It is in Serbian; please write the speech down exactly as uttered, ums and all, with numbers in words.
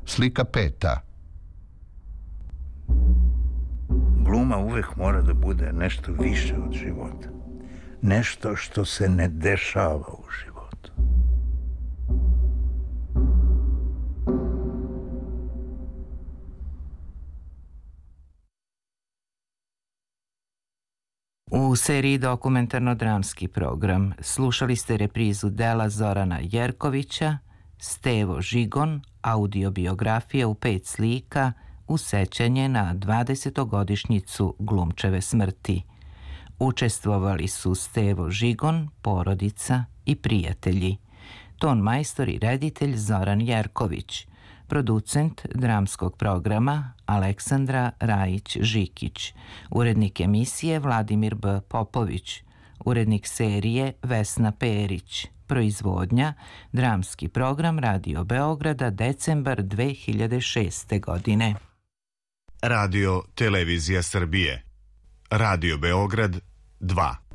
Slika peta. Gluma uvek mora da bude nešto više od života. Nešto što se ne dešava u životu. U seriji Dokumentarno-dramski program slušali ste reprizu dela Zorana Jerkovića Stevo Žigon, audiobiografija u pet slika u sećanje na dvadesetogodišnjicu glumčeve smrti. Učestvovali su Stevo Žigon, porodica i prijatelji. Ton majstor i reditelj Zoran Jerković. Producent dramskog programa Aleksandra Rajić-Žikić. Urednik emisije Vladimir B. Popović. Urednik serije Vesna Perić. Proizvodnja dramski program Radio Beograda, decembar dve hiljade šeste. godine. Radio Televizija Srbije. Radio Beograd dva.